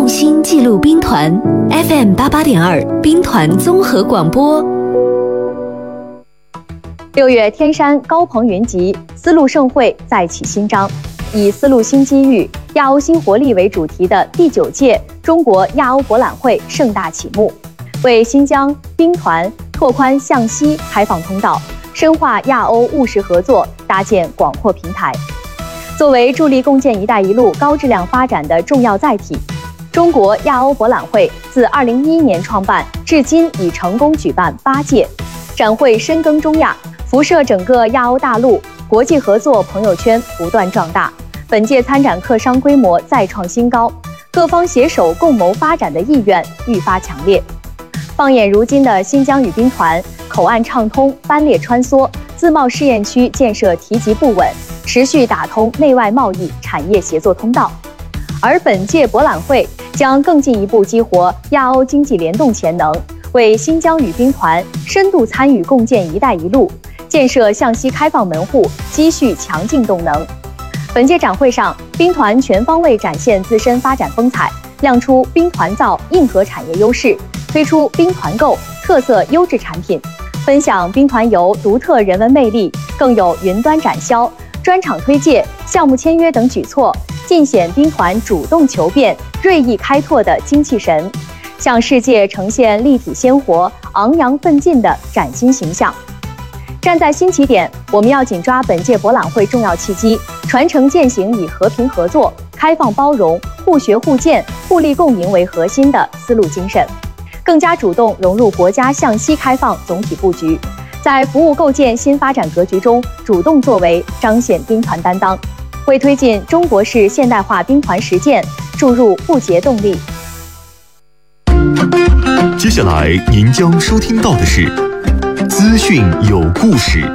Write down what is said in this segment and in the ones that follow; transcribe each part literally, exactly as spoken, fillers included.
用心记录兵团 F M 八八点二兵团综合广播。 六月天山高朋云集，丝路盛会再起新章。以丝路新机遇、亚欧新活力为主题的第九届中国亚欧博览会盛大启幕，为新疆兵团拓宽向西开放通道，深化亚欧务实合作搭建广阔平台。作为助力共建“一带一路”高质量发展的重要载体，中国亚欧博览会自二零一一年创办至今已成功举办八届，展会深耕中亚，辐射整个亚欧大陆，国际合作朋友圈不断壮大。本届参展客商规模再创新高，各方携手共谋发展的意愿愈发强烈。放眼如今的新疆语兵团，口岸畅通，班列穿梭，自贸试验区建设提及不稳，持续打通内外贸易产业协作通道。而本届博览会将更进一步激活亚欧经济联动潜能，为新疆语兵团深度参与共建“一带一路”建设向西开放门户积蓄强劲动能。本届展会上，兵团全方位展现自身发展风采，亮出兵团造硬核产业优势，推出兵团购特色优质产品，分享兵团游独特人文魅力，更有云端展销、专场推介、项目签约等举措，尽显兵团主动求变、锐意开拓的精气神，向世界呈现立体鲜活、昂扬奋进的崭新形象。站在新起点，我们要紧抓本届博览会重要契机，传承践行以和平合作、开放包容、互学互鉴、互利共赢为核心的丝路精神，更加主动融入国家向西开放总体布局，在服务构建新发展格局中主动作为，彰显兵团担当，为推进中国式现代化兵团实践注入不竭动力。 接下来您将收听到的是资讯有故事。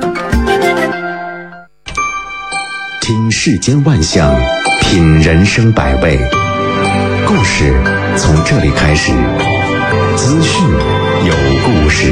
听世间万象，品人生百味，故事从这里开始。资讯有故事。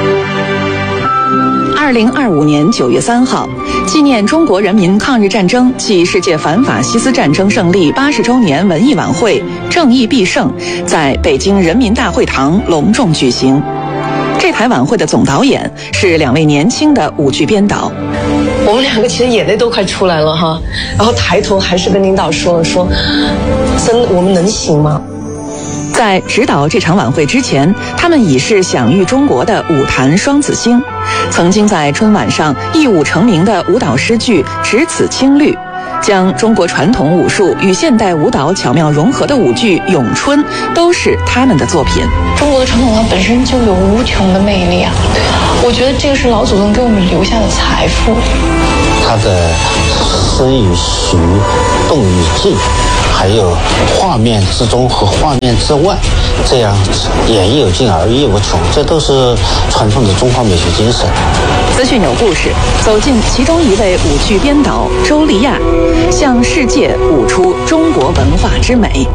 二零二五年九月三号，纪念中国人民抗日战争暨世界反法西斯战争胜利八十周年文艺晚会“正义必胜”在北京人民大会堂隆重举行。这台晚会的总导演是两位年轻的舞剧编导。 我们两个其实眼泪都快出来了哈，然后抬头还是跟领导说了说，真我们能行吗？ 在指导这场晚会之前，他们已是享誉中国的舞坛双子星，曾经在春晚上一舞成名的舞蹈诗剧《只此青绿》，将中国传统武术与现代舞蹈巧妙融合的舞剧《咏春》都是他们的作品。 中国的传统文化本身就有无穷的魅力啊！我觉得这个是老祖宗给我们留下的财富。 他的诗与曲、动与静，还有画面之中和画面之外，这样演绎有尽而意无穷，这都是传统的中华美学精神。 资讯有故事，走进其中一位舞剧编导周丽亚，向世界舞出中国文化之美。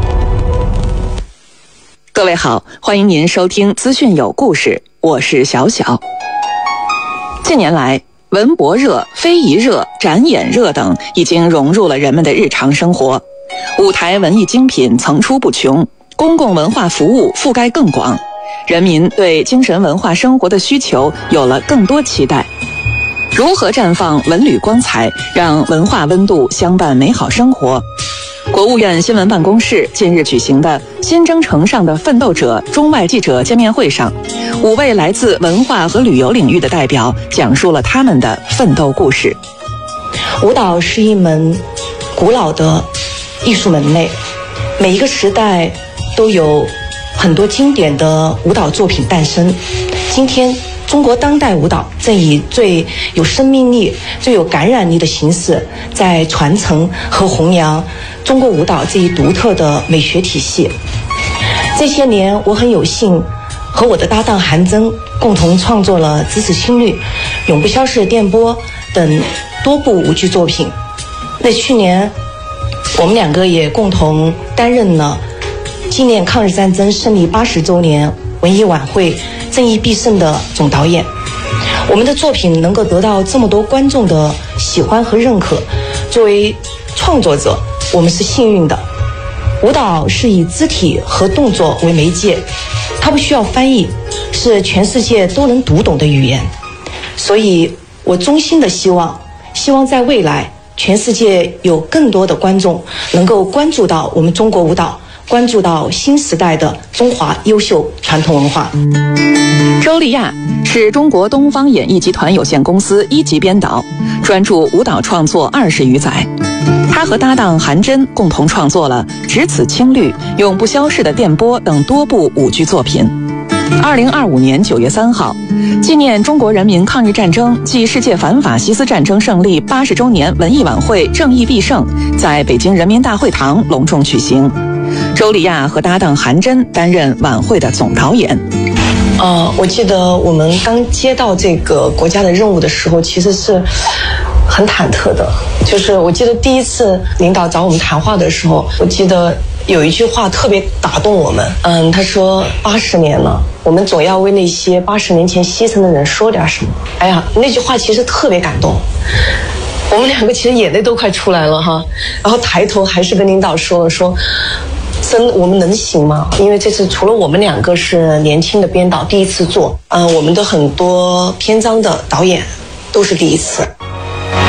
各位好，欢迎您收听资讯有故事，我是小小。近年来，文博热、非遗热、展演热等已经融入了人们的日常生活，舞台文艺精品层出不穷，公共文化服务覆盖更广，人民对精神文化生活的需求有了更多期待。如何绽放文旅光彩，让文化温度相伴美好生活？国务院新闻办公室近日举行的新征程上的奋斗者中外记者见面会上，五位来自文化和旅游领域的代表讲述了他们的奋斗故事。 舞蹈是一门古老的艺术门类，每一个时代都有很多经典的舞蹈作品诞生。今天中国当代舞蹈正以最有生命力、最有感染力的形式，在传承和弘扬中国舞蹈这一独特的美学体系。这些年，我很有幸和我的搭档韩真共同创作了《只此青绿》《永不消逝的电波》等多部舞剧作品。那去年，我们两个也共同担任了纪念抗日战争胜利八十周年文艺晚会正义必胜的总导演。我们的作品能够得到这么多观众的喜欢和认可，作为创作者，我们是幸运的。 舞蹈是以肢体和动作为媒介，它不需要翻译，是全世界都能读懂的语言。所以我衷心的希望，希望在未来，全世界有更多的观众能够关注到我们中国舞蹈，关注到新时代的中华优秀传统文化。 周丽亚是中国东方演艺集团有限公司一级编导，专注舞蹈创作二十余载。他和搭档韩真共同创作了《只此青绿》《永不消逝的电波》等多部舞剧作品。二零二五年九月三号，纪念中国人民抗日战争暨世界反法西斯战争胜利八十周年文艺晚会正义必胜在北京人民大会堂隆重举行。周丽亚和搭档韩真担任晚会的总导演。 呃，我记得我们刚接到这个国家的任务的时候，其实是很忐忑的。就是我记得第一次领导找我们谈话的时候，我记得有一句话特别打动我们。嗯，他说八十年了，我们总要为那些八十年前牺牲的人说点什么。哎呀，那句话其实特别感动。我们两个其实眼泪都快出来了哈，然后抬头还是跟领导说了说。真我们能行吗？因为这次除了我们两个是年轻的编导第一次做，嗯、呃，我们的很多篇章的导演都是第一次。